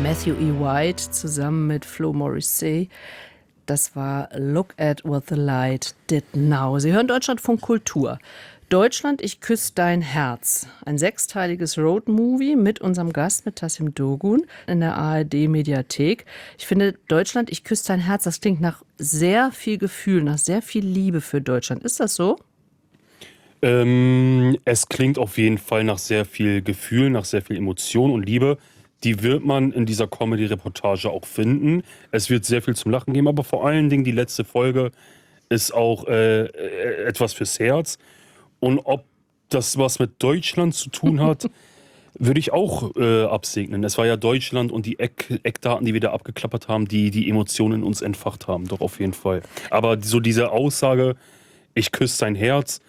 Matthew E. White zusammen mit Flo Morrissey. Das war Look at What the Light Did Now. Sie hören Deutschlandfunk Kultur. Deutschland, ich küsse dein Herz. Ein 6-teiliges Roadmovie mit unserem Gast, mit Tassím Dogun in der ARD-Mediathek. Ich finde, Deutschland, ich küsse dein Herz, das klingt nach sehr viel Gefühl, nach sehr viel Liebe für Deutschland. Ist das so? Es klingt auf jeden Fall nach sehr viel Gefühl, nach sehr viel Emotion und Liebe. Die wird man in dieser Comedy-Reportage auch finden. Es wird sehr viel zum Lachen geben, aber vor allen Dingen die letzte Folge ist auch etwas fürs Herz. Und ob das was mit Deutschland zu tun hat, würde ich auch absegnen. Es war ja Deutschland und die Eckdaten, die wir da abgeklappert haben, die Emotionen in uns entfacht haben. Doch auf jeden Fall. Aber so diese Aussage, ich küsse dein Herz,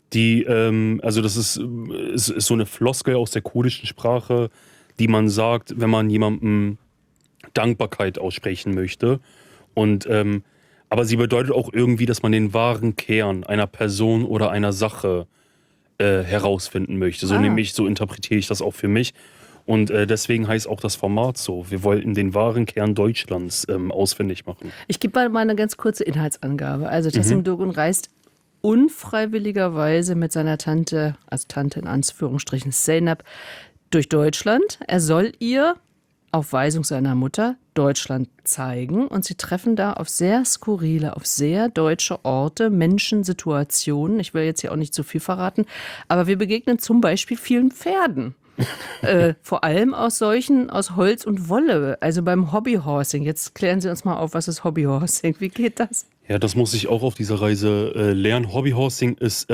also das ist so eine Floskel aus der kurdischen Sprache, die man sagt, wenn man jemandem Dankbarkeit aussprechen möchte. Und aber sie bedeutet auch irgendwie, dass man den wahren Kern einer Person oder einer Sache herausfinden möchte. So so interpretiere ich das auch für mich. Und deswegen heißt auch das Format so. Wir wollten den wahren Kern Deutschlands ausfindig machen. Ich gebe mal eine ganz kurze Inhaltsangabe. Also Tassím Dogun reist unfreiwilligerweise mit seiner Tante, also Tante in Anführungsstrichen Zeynep, durch Deutschland. Er soll ihr auf Weisung seiner Mutter Deutschland zeigen und sie treffen da auf sehr skurrile, auf sehr deutsche Orte, Menschen, Situationen. Ich will jetzt hier auch nicht zu viel verraten, aber wir begegnen zum Beispiel vielen Pferden. Vor allem aus solchen aus Holz und Wolle, also beim Hobbyhorsing. Jetzt klären Sie uns mal auf, was ist Hobbyhorsing? Wie geht das? Ja, das muss ich auch auf dieser Reise lernen. Hobbyhorsing ist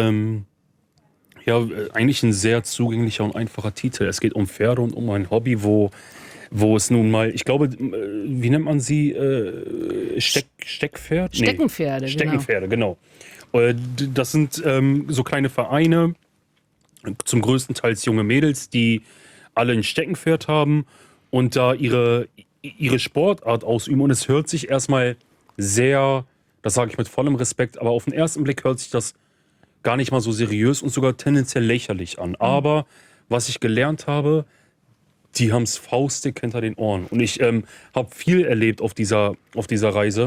eigentlich ein sehr zugänglicher und einfacher Titel. Es geht um Pferde und um ein Hobby, wo es nun mal, ich glaube, wie nennt man sie? Steckpferd? Steckenpferde, nee, Steckenpferde, genau. Das sind so kleine Vereine, zum größten Teil junge Mädels, die alle ein Steckenpferd haben und da ihre Sportart ausüben. Und es hört sich erstmal sehr, das sage ich mit vollem Respekt, aber auf den ersten Blick hört sich das gar nicht mal so seriös und sogar tendenziell lächerlich an. Aber was ich gelernt habe, die haben es faustdick hinter den Ohren. Und ich habe viel erlebt auf dieser Reise.